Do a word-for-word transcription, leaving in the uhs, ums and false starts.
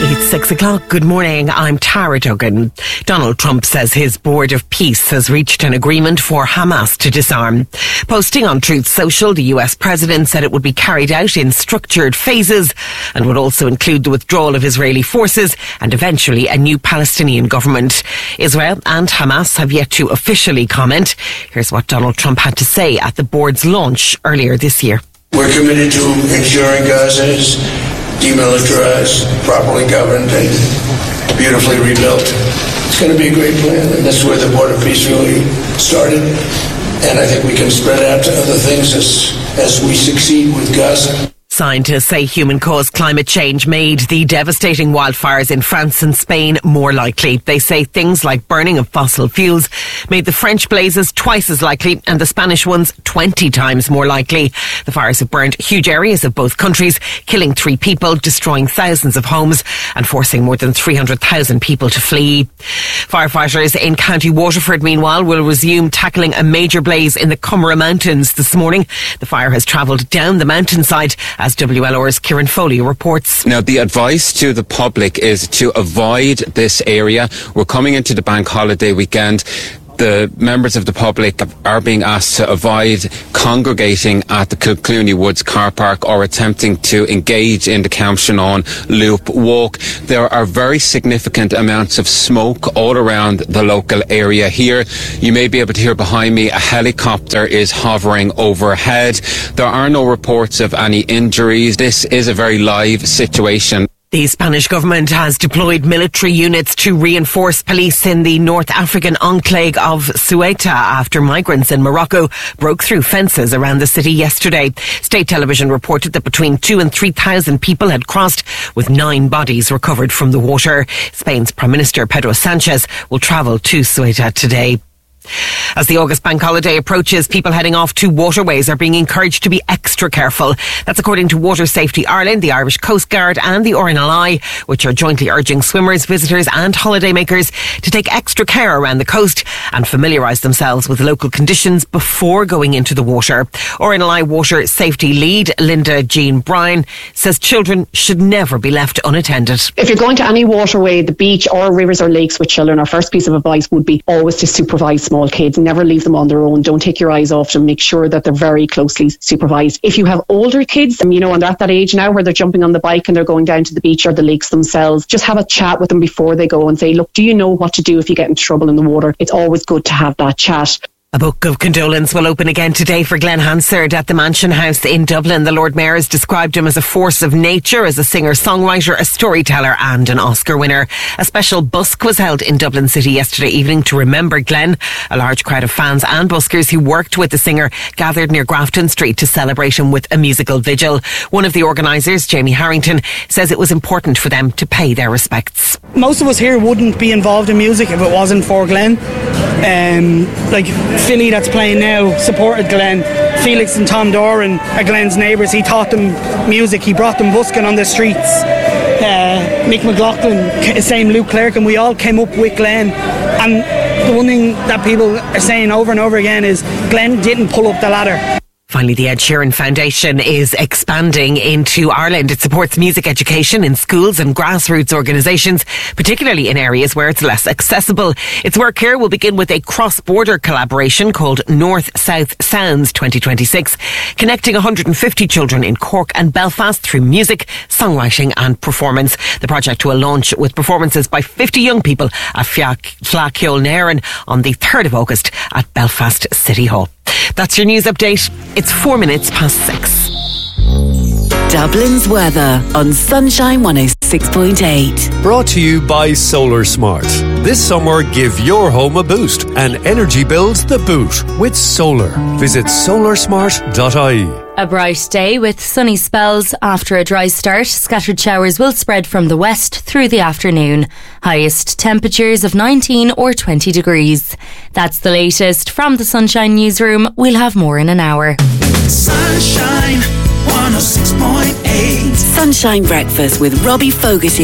It's six o'clock. Good morning. I'm Tara Duggan. Donald Trump says his board of peace has reached an agreement for Hamas to disarm. Posting on Truth Social, the U S president said it would be carried out in structured phases and would also include the withdrawal of Israeli forces and eventually a new Palestinian government. Israel and Hamas have yet to officially comment. Here's what Donald Trump had to say at the board's launch earlier this year. We're committed to ensuring Gaza is demilitarized, properly governed, and beautifully rebuilt. It's going to be a great plan, and that's where the Board of Peace really started. And I think we can spread it out to other things as, as we succeed with Gaza. Scientists say human-caused climate change made the devastating wildfires in France and Spain more likely. They say things like burning of fossil fuels made the French blazes twice as likely and the Spanish ones twenty times more likely. The fires have burned huge areas of both countries, killing three people, destroying thousands of homes and forcing more than three hundred thousand people to flee. Firefighters in County Waterford, meanwhile, will resume tackling a major blaze in the Coomera Mountains this morning. The fire has travelled down the mountainside, as W L R's Kieran Foley reports. Now, the advice to the public is to avoid this area. We're coming into the bank holiday weekend. The members of the public are being asked to avoid congregating at the Kilclooney Woods car park or attempting to engage in the Camshanon Loop walk. There are very significant amounts of smoke all around the local area here. You may be able to hear behind me a helicopter is hovering overhead. There are no reports of any injuries. This is a very live situation. The Spanish government has deployed military units to reinforce police in the North African enclave of Ceuta after migrants in Morocco broke through fences around the city yesterday. State television reported that between two and three thousand people had crossed, with nine bodies recovered from the water. Spain's Prime Minister Pedro Sanchez will travel to Ceuta today. As the August bank holiday approaches, people heading off to waterways are being encouraged to be extra careful. That's according to Water Safety Ireland, the Irish Coast Guard and the R N L I, which are jointly urging swimmers, visitors and holidaymakers to take extra care around the coast and familiarise themselves with local conditions before going into the water. R N L I Water Safety Lead Linda Jean Bryan says children should never be left unattended. If you're going to any waterway, the beach or rivers or lakes with children, our first piece of advice would be always to supervise small kids. Never leave them on their own. Don't take your eyes off them. Make sure that they're very closely supervised. If you have older kids, and you know, and they're at that age now where they're jumping on the bike and they're going down to the beach or the lakes themselves, just have a chat with them before they go and say, look, do you know what to do if you get in trouble in the water? It's always good to have that chat. A book of condolence will open again today for Glenn Hansard at the Mansion House in Dublin. The Lord Mayor has described him as a force of nature, as a singer-songwriter, a storyteller and an Oscar winner. A special busk was held in Dublin City yesterday evening to remember Glenn. A large crowd of fans and buskers who worked with the singer gathered near Grafton Street to celebrate him with a musical vigil. One of the organisers, Jamie Harrington, says it was important for them to pay their respects. Most of us here wouldn't be involved in music if it wasn't for Glenn. Um, like Philly, that's playing now, supported Glenn. Felix and Tom Doran are Glenn's neighbours. He taught them music. He brought them busking on the streets. Uh, Mick McLaughlin, same Luke Clerk, and we all came up with Glenn. And the one thing that people are saying over and over again is Glenn didn't pull up the ladder. Finally, the Ed Sheeran Foundation is expanding into Ireland. It supports music education in schools and grassroots organisations, particularly in areas where it's less accessible. Its work here will begin with a cross-border collaboration called North-South Sounds twenty twenty-six, connecting one hundred fifty children in Cork and Belfast through music, songwriting and performance. The project will launch with performances by fifty young people at Fleadh Cheoil Nairn on the third of August at Belfast City Hall. That's your news update. It's four minutes past six. Dublin's weather on Sunshine one oh six point eight. Brought to you by Solar Smart. This summer, give your home a boost and energy bills the boot with solar. Visit solar smart dot I E. A bright day with sunny spells after a dry start. Scattered showers will spread from the west through the afternoon. Highest temperatures of nineteen or twenty degrees. That's the latest from the Sunshine Newsroom. We'll have more in an hour. Sunshine one oh six point eight. Sunshine Breakfast with Robbie Fogarty.